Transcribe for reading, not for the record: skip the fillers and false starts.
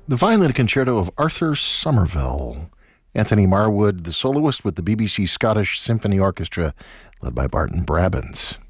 The Violin Concerto of Arthur Somerville. Anthony Marwood, the soloist with the BBC Scottish Symphony Orchestra, led by Barton Brabants.